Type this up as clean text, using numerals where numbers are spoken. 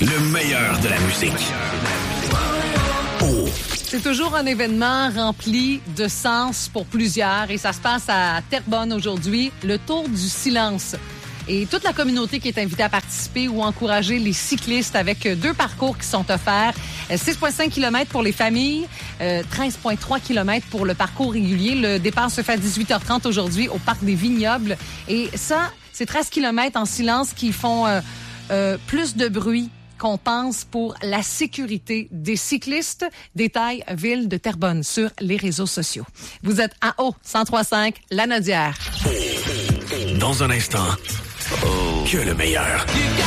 Le meilleur de la musique. Oh. C'est toujours un événement rempli de sens pour plusieurs et ça se passe à Terrebonne aujourd'hui, le Tour du silence. Et toute la communauté qui est invitée à participer ou encourager les cyclistes avec 2 parcours qui sont offerts. 6,5 km pour les familles, 13,3 km pour le parcours régulier. Le départ se fait à 18h30 aujourd'hui au Parc des Vignobles. Et ça, c'est 13 km en silence qui font plus de bruit qu'on pense pour la sécurité des cyclistes. Détail Ville de Terrebonne sur les réseaux sociaux. Vous êtes à haut 103.5 La Nodière. Dans un instant, que le meilleur.